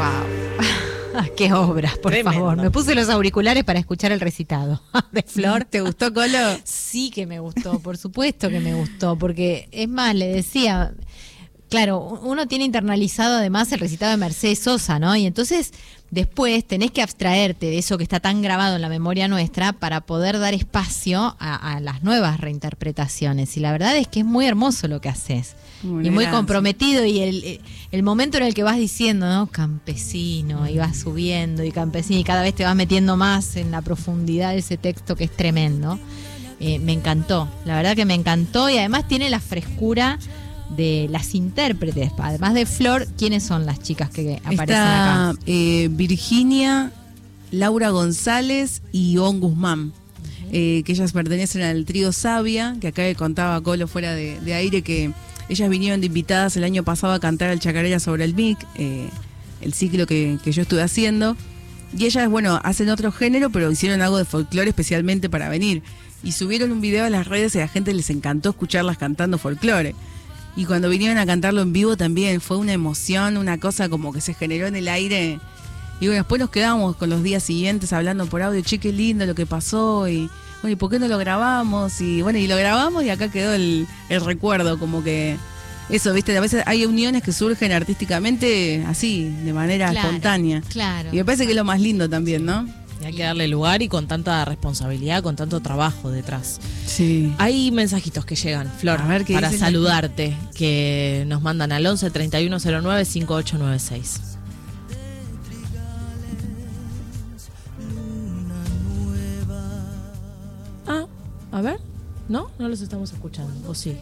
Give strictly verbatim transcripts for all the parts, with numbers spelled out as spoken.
Wow. Qué obras, por Tremendo. favor. Me puse los auriculares para escuchar el recitado de Flor. ¿Te gustó, Colo? Sí que me gustó, por supuesto que me gustó, porque es más, le decía, claro, uno tiene internalizado además el recitado de Mercedes Sosa, ¿no? Y entonces después tenés que abstraerte de eso que está tan grabado en la memoria nuestra para poder dar espacio a, a las nuevas reinterpretaciones. Y la verdad es que es muy hermoso lo que haces. Muy y muy gracias. comprometido, y el, el momento en el que vas diciendo, ¿no? Campesino, y vas subiendo, y campesino, y cada vez te vas metiendo más en la profundidad de ese texto que es tremendo. Eh, me encantó, la verdad que me encantó, y además tiene la frescura de las intérpretes. Además de Flor, ¿quiénes son las chicas que aparecen Está acá? eh, Virginia, Laura González y Ivonne Guzmán, eh, que ellas pertenecen al trío Sabia, que acá le contaba a Colo fuera de, de aire que ellas vinieron de invitadas el año pasado a cantar al Chacarera sobre el M I C, eh, el ciclo que, que yo estuve haciendo. Y ellas, bueno, hacen otro género, pero hicieron algo de folclore especialmente para venir. Y subieron un video a las redes y a la gente les encantó escucharlas cantando folclore. Y cuando vinieron a cantarlo en vivo también fue una emoción, una cosa como que se generó en el aire. Y bueno, después nos quedamos con los días siguientes hablando por audio, che, qué lindo lo que pasó, y bueno, ¿y por qué no lo grabamos? Y bueno, y lo grabamos y acá quedó el, el recuerdo, como que eso, viste, a veces hay uniones que surgen artísticamente así, de manera Claro, espontánea. claro. Y me parece que es lo más lindo también, ¿no? Y hay que darle lugar, y con tanta responsabilidad, con tanto trabajo detrás. Sí. Hay mensajitos que llegan, Flor, A ver, ¿qué para dicen? saludarte, que nos mandan al once treinta y uno cero nueve cincuenta y ocho noventa y seis. Ah, a ver. ¿No? No los estamos escuchando. ¿O sí?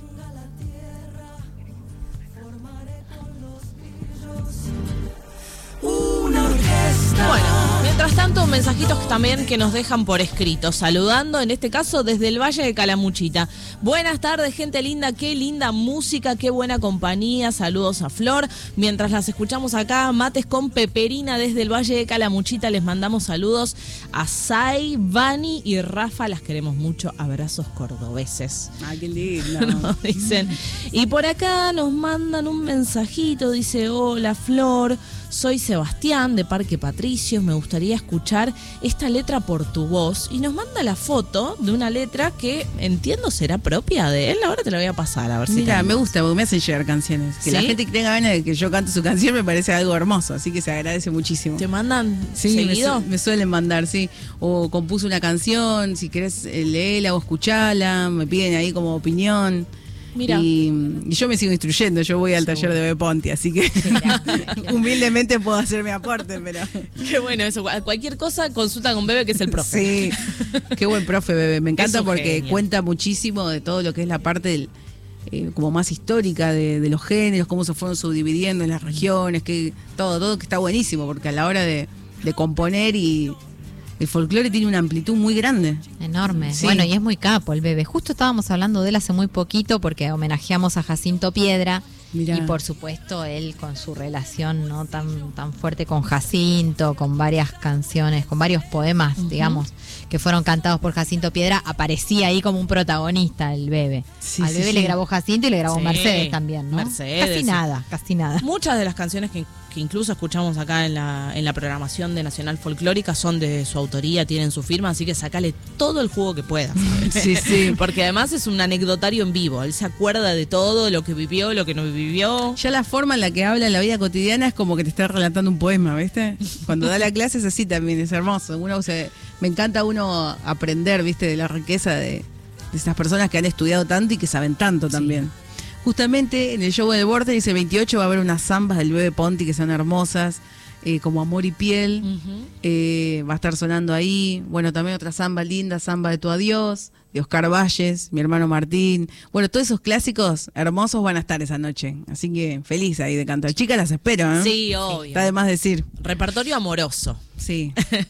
Bueno, mientras tanto, mensajitos también que nos dejan por escrito, saludando, en este caso desde el Valle de Calamuchita. Buenas tardes, gente linda, qué linda música, qué buena compañía, saludos a Flor. Mientras las escuchamos acá, mates con peperina desde el Valle de Calamuchita, les mandamos saludos a Sai, Vani y Rafa, las queremos mucho, abrazos cordobeses. Ay, qué lindo. Nos dicen. Y por acá nos mandan un mensajito, dice, hola Flor, soy Sebastián de Parque Patricios, me gustaría escuchar esta letra por tu voz. Y nos manda la foto de una letra que entiendo será propia de él. Ahora te la voy a pasar a ver si Mira, te- me gusta porque me hacen llegar canciones. Que ¿Sí? la gente que tenga ganas de que yo cante su canción me parece algo hermoso, así que se agradece muchísimo. ¿Te mandan Sí, me, seguido? su- me suelen mandar, sí. O compuso una canción, si querés eh, leela o escuchala, me piden ahí como opinión. Mira. Y, y yo me sigo instruyendo, yo voy al Seguro. taller de Bebe Ponti, así que humildemente puedo hacer mi aporte, pero... Qué bueno eso. Cualquier cosa, consulta con Bebe, que es el profe. Sí, qué buen profe, Bebe. Me encanta Es un porque genio. cuenta muchísimo de todo lo que es la parte del, eh, como más histórica de, de los géneros, cómo se fueron subdividiendo en las regiones, que todo, todo que está buenísimo, porque a la hora de, de componer y el folclore tiene una amplitud muy grande. Enorme. Sí. Bueno, y es muy capo el Bebe. Justo estábamos hablando de él hace muy poquito porque homenajeamos a Jacinto Piedra. Mirá. Y por supuesto él con su relación no tan tan fuerte con Jacinto, con varias canciones, con varios poemas, Ujú. digamos, que fueron cantados por Jacinto Piedra, aparecía ahí como un protagonista el Bebe. Sí, Al sí, Bebe sí. le grabó Jacinto y le grabó Sí, Mercedes también, ¿no? Mercedes, Casi sí. nada, casi nada. Muchas de las canciones que, que incluso escuchamos acá en la, en la programación de Nacional Folclórica son de su autoría, tienen su firma, así que sacale todo el jugo que puedas. Sí, sí. Porque además es un anecdotario en vivo, él se acuerda de todo, lo que vivió, lo que no vivió. Ya la forma en la que habla en la vida cotidiana es como que te está relatando un poema, ¿viste? Cuando da la clase es así también, es hermoso. Uno se, me encanta uno aprender, ¿viste? De la riqueza de, de estas personas que han estudiado tanto y que saben tanto también. Justamente en el show del Borde, dice veintiocho, va a haber unas zambas del Bebe Ponti que son hermosas, eh, como Amor y Piel. Ujú. Eh, va a estar sonando ahí. Bueno, también otra samba linda, Samba de tu Adiós, de Oscar Valles, mi hermano Martín. Bueno, todos esos clásicos hermosos van a estar esa noche. Así que feliz ahí de cantar. Chicas, las espero, ¿eh? Sí, obvio. Está de más decir. Repertorio amoroso. Sí.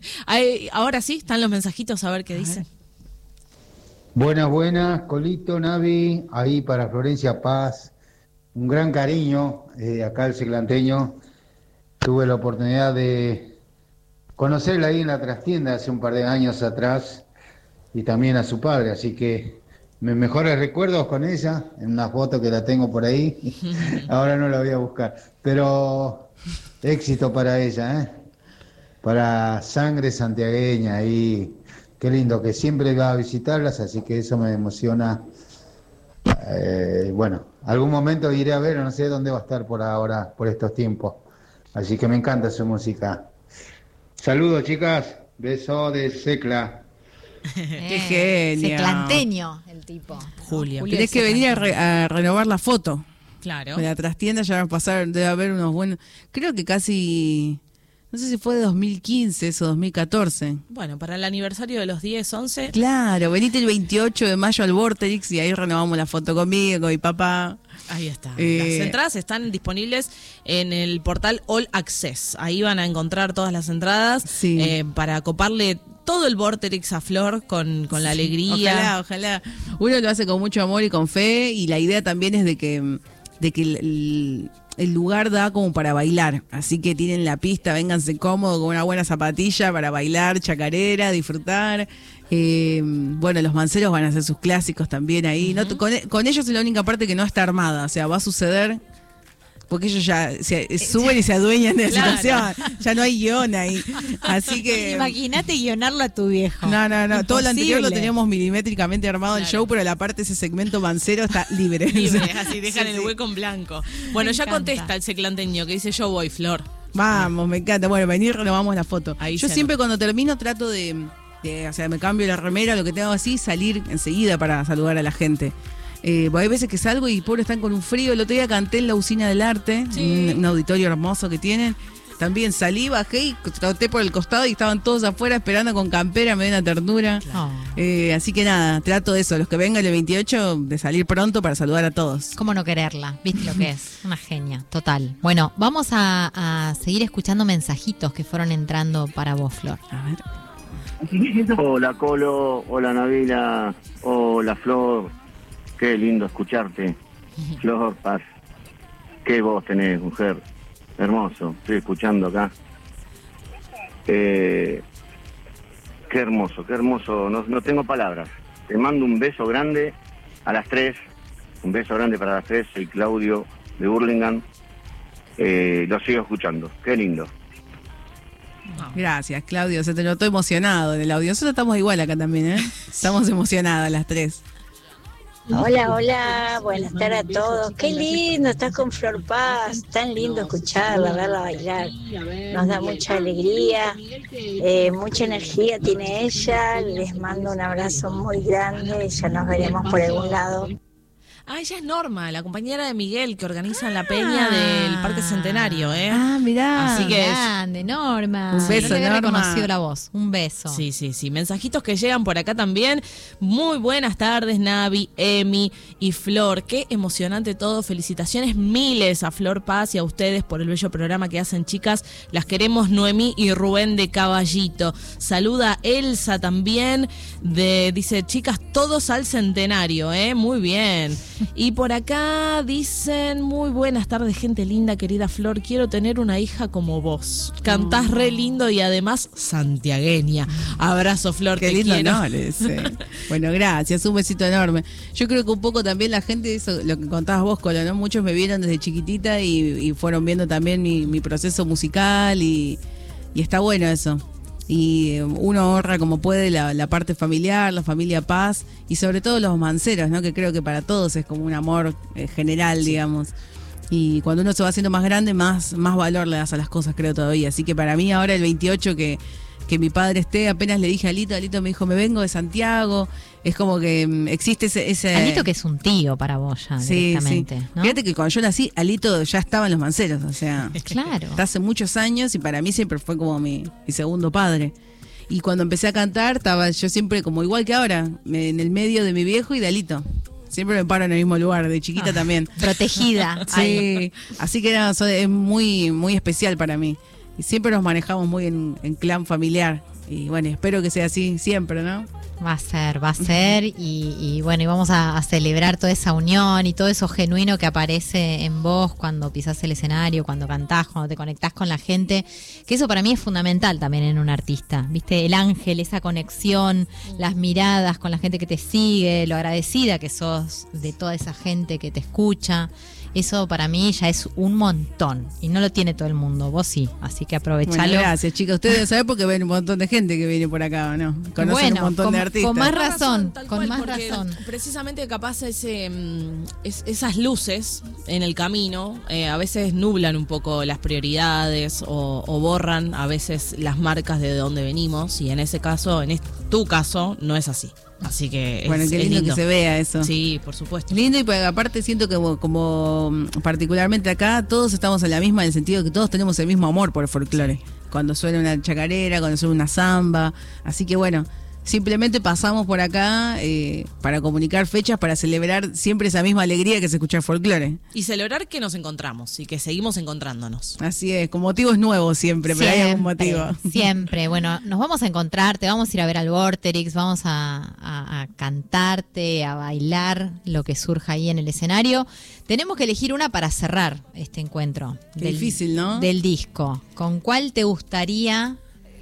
Ay, ahora sí, están los mensajitos, a ver qué dice. Buenas, buenas, Colito, Navi, ahí para Florencia Paz, un gran cariño, eh, acá el ciclanteño, tuve la oportunidad de conocerla ahí en la trastienda hace un par de años atrás y también a su padre, así que mis mejores recuerdos con ella, en una foto que la tengo por ahí. Ahora no la voy a buscar. Pero éxito para ella, ¿eh? Para Sangre Santiagueña, y qué lindo, que siempre va a visitarlas, así que eso me emociona. Eh, bueno, algún momento iré a ver, no sé dónde va a estar por ahora, por estos tiempos. Así que me encanta su música. Saludos, chicas. Beso de Secla. Qué genio. Seclanteño el tipo. Julio. Julio Tenés que venir a, re- a renovar la foto. Claro. En la trastienda ya van a pasar, debe haber unos buenos. Creo que casi. No sé si fue de dos mil quince eso, dos mil catorce. Bueno, para el aniversario de los diez, once. Claro, venite el veintiocho de mayo al Vorterix y ahí renovamos la foto conmigo, con mi papá. Ahí está. Eh, Las entradas están disponibles en el portal All Access. Ahí van a encontrar todas las entradas Sí. eh, para coparle todo el Vorterix a Flor con, con la alegría. Ojalá, ojalá. Uno lo hace con mucho amor y con fe, y la idea también es de que, de que el, el- el lugar da como para bailar. Así que tienen la pista, vénganse cómodos con una buena zapatilla para bailar, chacarera, disfrutar. Eh, bueno, los manceros van a hacer sus clásicos también ahí. No, con, con ellos es la única parte que no está armada, o sea, va a suceder. Porque ellos ya se, suben y se adueñan de la Claro. situación. Ya no hay guión ahí. Así que. Imagínate guionarlo a tu viejo. No, no, no. Todo lo anterior lo Imposible. teníamos milimétricamente armado el Claro. show, pero la parte de ese segmento mancero está libre. Libre, así dejan Sí, el sí. hueco en blanco. Bueno, Me ya encanta. contesta el seclanteño que dice yo voy, Flor. Vamos, me encanta. Bueno, venir, renovamos la foto. Ahí Yo se siempre cuando termino trato de, de, o sea, me cambio la remera, lo que tengo así, salir enseguida para saludar a la gente. Eh, porque hay veces que salgo y pobre están con un frío. El otro día canté en la Usina del Arte, Sí. un, un auditorio hermoso que tienen. También salí, bajé y troté por el costado y estaban todos afuera esperando con campera, me dio una ternura. Oh. Eh, así que nada, trato de eso, los que vengan el veintiocho, de salir pronto para saludar a todos. ¿Cómo no quererla? ¿Viste lo que es? Una genia, total. Bueno, vamos a, a seguir escuchando mensajitos que fueron entrando para vos, Flor. A ver. Hola Colo, hola Nabila, hola Flor, qué lindo escucharte. Flor Paz, qué voz tenés, mujer, hermoso, estoy escuchando acá. Eh, qué hermoso, qué hermoso, no, no tengo palabras. Te mando un beso grande a las tres, un beso grande para las tres, soy Claudio de Burlingame, eh, lo sigo escuchando, qué lindo. Gracias, Claudio, se te notó emocionado en el audio. Nosotros estamos igual acá también, ¿eh? Estamos emocionadas las tres. Hola, hola, buenas tardes a todos. Qué lindo, estás con Flor Paz, tan lindo escucharla, verla bailar. Nos da mucha alegría, eh, mucha energía tiene ella. Les mando un abrazo muy grande, ya nos veremos por algún lado. Ah, ella es Norma, la compañera de Miguel que organiza la peña del Parque Centenario, ¿eh? Ah, mirá. Así que es- Grande, Norma. Un beso, no te había Norma. reconocido la voz. Un beso. Sí, sí, sí. Mensajitos que llegan por acá también. Muy buenas tardes, Navi, Emi y Flor. Qué emocionante todo. Felicitaciones miles a Flor Paz y a ustedes por el bello programa que hacen, chicas. Las queremos, Noemí y Rubén de Caballito. Saluda Elsa también. De, dice, chicas, todos al centenario, ¿eh? Muy bien. Y por acá dicen, muy buenas tardes, gente linda, querida Flor. Quiero tener una hija como vos. Cantás re lindo y además santiagueña. Abrazo, Flor, Qué te lindo, quiero. ¿no? Le dice. Bueno, gracias, un besito enorme. Yo creo que un poco también la gente, eso, lo que contabas vos, Colo, ¿no? Muchos me vieron desde chiquitita y, y fueron viendo también mi, mi proceso musical y, y está bueno eso. Y uno ahorra como puede la, la parte familiar, la familia Paz y sobre todo los manceros, ¿no? Que creo que para todos es como un amor eh, general, digamos. Y cuando uno se va haciendo más grande, más, más valor le das a las cosas, creo todavía. Así que para mí ahora el veintiocho que, que mi padre esté, apenas le dije a Alito, Alito me dijo, me vengo de Santiago. Es como que mm, existe ese... ese Alito que es un tío para vos ya, Sí, directamente. sí. ¿no? Fíjate que cuando yo nací, Alito ya estaba en los manceros, o sea... Claro. Está hace muchos años y para mí siempre fue como mi, mi segundo padre. Y cuando empecé a cantar, estaba yo siempre como igual que ahora, me- en el medio de mi viejo y de Alito. Siempre me paro en el mismo lugar, de chiquita Ah, también. Protegida. Ay. Sí, así que era, so- es muy, muy especial para mí. Y siempre nos manejamos muy en, en clan familiar. y bueno, espero que sea así siempre, ¿no? Va a ser, va a ser, y, y bueno, y vamos a, a celebrar toda esa unión y todo eso genuino que aparece en vos cuando pisás el escenario, cuando cantás, cuando te conectás con la gente, que eso para mí es fundamental también en un artista, ¿viste? El ángel, esa conexión, las miradas con la gente que te sigue, lo agradecida que sos de toda esa gente que te escucha. Eso para mí ya es un montón y no lo tiene todo el mundo, vos sí, así que aprovechalo. Bueno, gracias, chicas. Ustedes deben saber porque ven un montón de gente que viene por acá, ¿o no? Conocen bueno, un montón con, de artistas. Con más Con razón, tal con cual, más porque razón. Precisamente capaz ese, mm, es- esas luces en el camino eh, a veces nublan un poco las prioridades o, o borran a veces las marcas de dónde venimos, y en ese caso, en este, tu caso, no es así. Así que es, Bueno, qué es lindo, que se vea eso. Sí, por supuesto. Lindo, y pues, aparte siento que como, como particularmente acá todos estamos en la misma, en el sentido de que todos tenemos el mismo amor por el folclore. Cuando suena una chacarera, cuando suena una samba. Así que bueno, simplemente pasamos por acá eh, para comunicar fechas, para celebrar siempre esa misma alegría que es escuchar folclore. Y celebrar que nos encontramos y que seguimos encontrándonos. Así es, con motivos nuevos siempre, pero hay algún motivo. Siempre, bueno, nos vamos a encontrar, te vamos a ir a ver al Vorterix, vamos a, a, a cantarte, a bailar lo que surja ahí en el escenario. Tenemos que elegir una para cerrar este encuentro. Qué difícil, ¿no? Del disco. ¿Con cuál te gustaría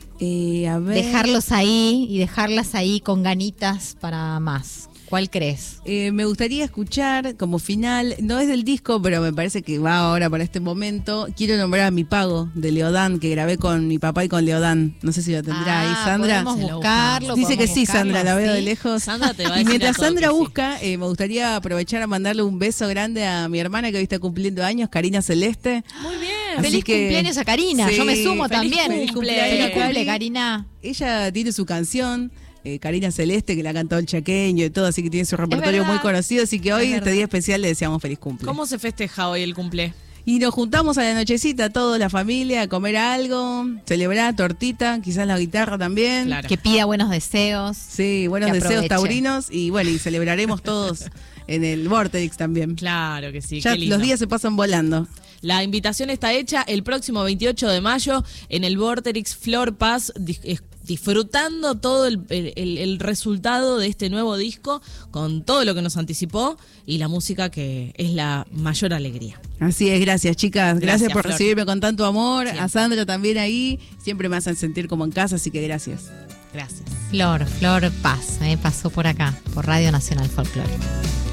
Eh, a ver. dejarlos ahí y dejarlas ahí con ganitas para más? ¿Cuál crees? Eh, me gustaría escuchar como final, no es del disco, pero me parece que va ahora para este momento. Quiero nombrar a Mi Pago de Leodán, que grabé con mi papá y con Leodán. No sé si lo tendrá ahí Ah, Sandra. podemos Se lo buscarlo. Dice que podemos sí, buscarlo, Sandra, la veo ¿sí? de lejos. Sandra te va a Y decir mientras a todo Sandra que sí. busca, eh, me gustaría aprovechar a mandarle un beso grande a mi hermana que hoy está cumpliendo años, Karina Celeste. Muy bien. Así Feliz que- cumpleaños a Karina, Sí, yo me sumo feliz también. cumple. Feliz Cari. cumple, Karina. Ella tiene su canción, eh, Karina Celeste, que la ha cantado el chaqueño y todo, así que tiene su repertorio verdad. muy conocido. Así que hoy, Es este verdad. día especial, le deseamos feliz cumple. ¿Cómo se festeja hoy el cumple? Y nos juntamos a la nochecita, toda la familia, a comer algo, celebrar, tortita, quizás la guitarra también. Claro. Que pida buenos deseos. Sí, buenos Que deseos aproveche. taurinos, y bueno, y celebraremos todos en el Vortex también. Claro que sí. Ya qué lindo. los días se pasan volando. La invitación está hecha el próximo veintiocho de mayo en el Vorterix Flor Paz, di- es- disfrutando todo el, el- el resultado de este nuevo disco, con todo lo que nos anticipó y la música que es la mayor alegría. Así es, gracias chicas, gracias, Gracias, por Flor. recibirme con tanto amor, Siempre. a Sandra también ahí, siempre me hacen sentir como en casa, así que gracias. Gracias. Flor, Flor Paz, eh, pasó por acá, por Radio Nacional Folclore.